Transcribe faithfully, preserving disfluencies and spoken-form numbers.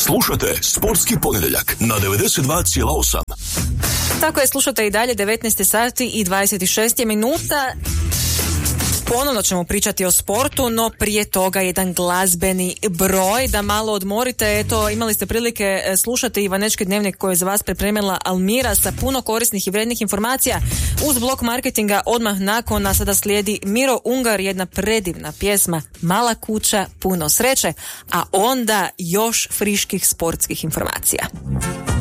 Slušate Sportski ponedjeljak na devedeset dva zarez osam. Tako je, slušate i dalje, devetnaest sati i dvadeset šest minuta. Ponovno ćemo pričati o sportu, no prije toga jedan glazbeni broj da malo odmorite. Eto, imali ste prilike slušati Ivanečki dnevnik koji je za vas pripremila Almira sa puno korisnih i vrednih informacija. Uz blok marketinga odmah nakon, a sada slijedi Miro Ungar, jedna predivna pjesma Mala kuća, puno sreće, a onda još friških sportskih informacija.